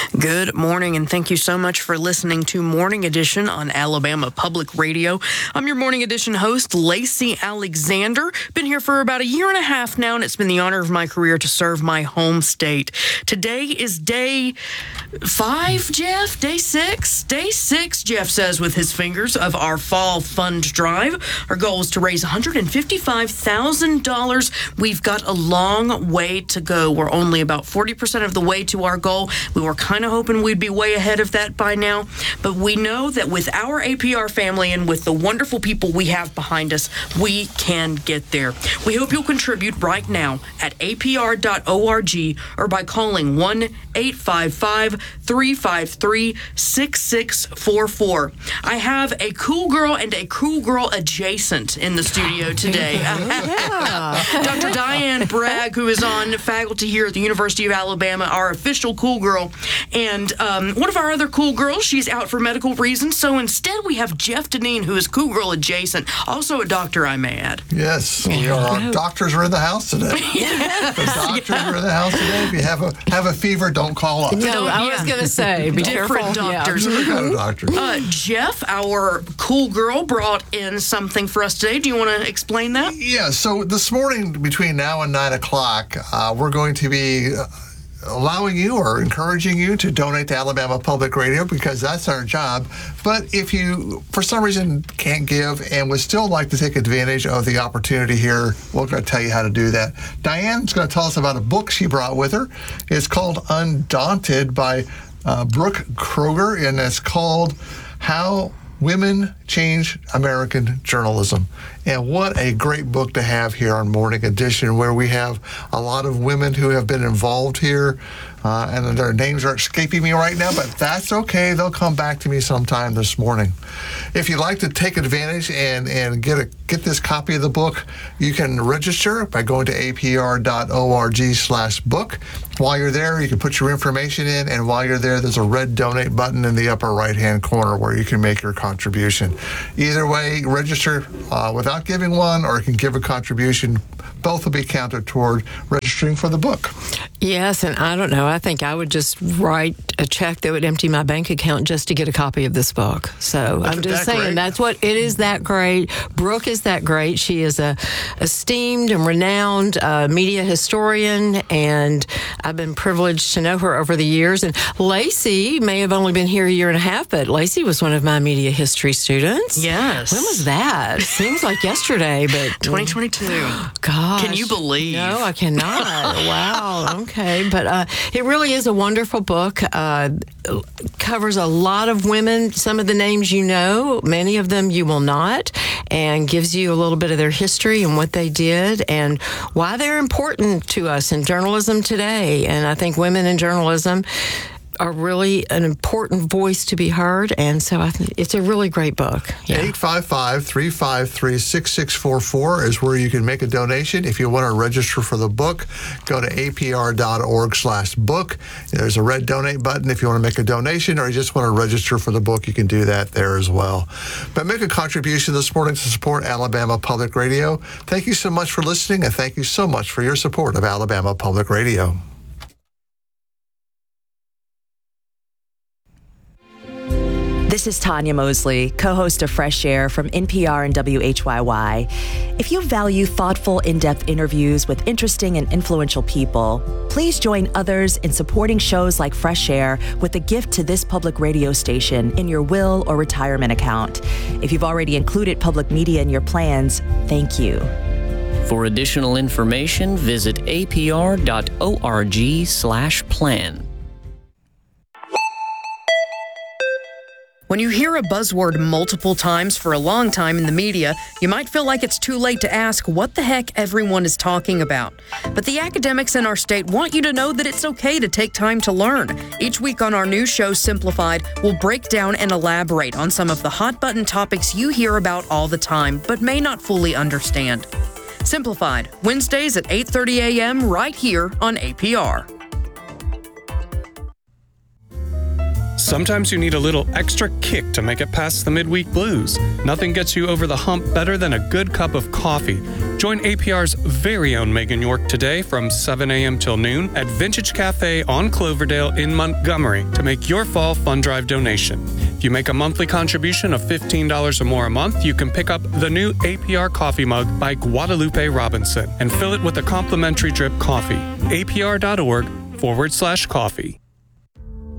Good morning, and thank you so much for listening to Morning Edition on Alabama Public Radio. I'm your Morning Edition host, Lacey Alexander. Been here for about a year and a half now, and it's been the honor of my career to serve my home state. Today is day 5, Jeff? Day 6? Day 6, Jeff says with his fingers, of our fall fund drive. Our goal is to raise $155,000. We've got a long way to go. We're only about 40% of the way to our goal. We were kind of hoping we'd be way ahead of that by now, but we know that with our APR family and with the wonderful people we have behind us, we can get there. We hope you'll contribute right now at apr.org or by calling 1-855-353-6644. I have a cool girl and a cool girl adjacent in the studio today. Dr. Diane Bragg, who is on faculty here at the University of Alabama, our official cool girl, and one of our other cool girls, she's out for medical reasons, so instead we have Jeff Deneen, who is cool girl adjacent, also a doctor, I may add. Yes, our doctors are in the house today. The doctors are in the house today. If you have a fever, don't call us. No, I was going to say, be different careful. doctors. Jeff, our cool girl, brought in something for us today. Do you want to explain that? Yeah, so this morning between now and 9 o'clock, we're going to be allowing you or encouraging you to donate to Alabama Public Radio because that's our job. But if you, for some reason, can't give and would still like to take advantage of the opportunity here, we're going to tell you how to do that. Diane's going to tell us about a book she brought with her. It's called Undaunted by Brooke Kroger, and it's called How Women Change American Journalism. And what a great book to have here on Morning Edition, where we have a lot of women who have been involved here, and their names are escaping me right now, but that's okay. They'll come back to me sometime this morning. If you'd like to take advantage and get this copy of the book, you can register by going to apr.org/book. While you're there, you can put your information in, and while you're there, there's a red donate button in the upper right-hand corner where you can make your contribution. Either way, register without giving one, or you can give a contribution. Both will be counted toward registering for the book. Yes, and I don't know. I think I would just write a check that would empty my bank account just to get a copy of this book. So I'm just saying great? That's what it is. That great. Brooke is that great. She is a esteemed and renowned media historian, and I've been privileged to know her over the years. And Lacey may have only been here a year and a half, but Lacey was one of my media history students. Yes. When was that? Seems like yesterday, but 2022. Gosh. Can you believe? No, I cannot. Wow. Okay. But it really is a wonderful book. Covers a lot of women. Some of the names you know, many of them you will not, and gives you a little bit of their history and what they did and why they're important to us in journalism today. And I think women in journalism are really an important voice to be heard, and so I think it's a really great book. 855-353-6644 is where you can make a donation. If you want to register for the book, go to apr.org/book. There's a red donate button if you want to make a donation, or you just want to register for the book, you can do that there as well. But make a contribution this morning to support Alabama Public Radio. Thank you so much for listening, and thank you so much for your support of Alabama Public Radio. This is Tanya Mosley, co-host of Fresh Air from NPR and WHYY. If you value thoughtful, in-depth interviews with interesting and influential people, please join others in supporting shows like Fresh Air with a gift to this public radio station in your will or retirement account. If you've already included public media in your plans, thank you. For additional information, visit apr.org/plan. When you hear a buzzword multiple times for a long time in the media, you might feel like it's too late to ask what the heck everyone is talking about. But the academics in our state want you to know that it's okay to take time to learn. Each week on our new show, Simplified, we'll break down and elaborate on some of the hot-button topics you hear about all the time, but may not fully understand. Simplified, Wednesdays at 8:30 a.m. right here on APR. Sometimes you need a little extra kick to make it past the midweek blues. Nothing gets you over the hump better than a good cup of coffee. Join APR's very own Megan York today from 7 a.m. till noon at Vintage Cafe on Cloverdale in Montgomery to make your fall fund drive donation. If you make a monthly contribution of $15 or more a month, you can pick up the new APR coffee mug by Guadalupe Robinson and fill it with a complimentary drip coffee. APR.org/coffee.